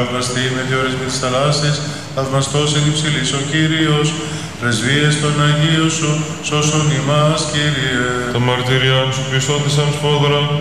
θαυμαστή με διορισμοί της θαλάσσης, θαυμαστός εν υψηλής ο Κύριος, πρεσβείες των Αγίων σου, σώσον ημάς, Κύριε. Τα μαρτυριάν σου πισόντισαν σφόδρα,